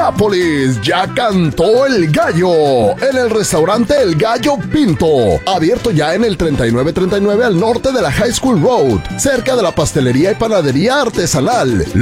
Nápoles, ya cantó el gallo en el restaurante El Gallo Pinto, abierto ya en el 3939 al norte de la High School Road, cerca de la pastelería y panadería artesanal.